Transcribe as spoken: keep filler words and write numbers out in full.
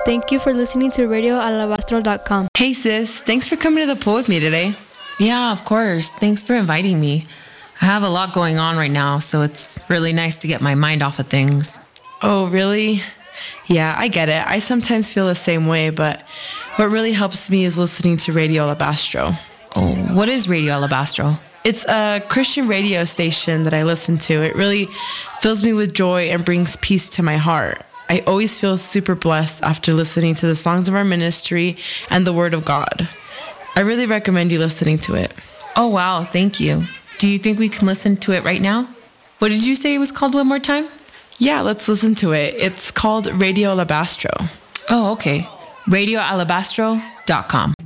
Thank you for listening to radio alabastro dot com. Hey sis, thanks for coming to the pool with me today. Yeah, of course. Thanks for inviting me. I have a lot going on right now, so it's really nice to get my mind off of things. Oh, really? Yeah, I get it. I sometimes feel the same way, but what really helps me is listening to Radio Alabastro. Oh, what is Radio Alabastro? It's a Christian radio station that I listen to. It really fills me with joy and brings peace to my heart. I always feel super blessed after listening to the songs of our ministry and the Word of God. I really recommend you listening to it. Oh, wow. Thank you. Do you think we can listen to it right now? What did you say it was called one more time? Yeah, let's listen to it. It's called Radio Alabastro. Oh, okay. radio alabastro dot com.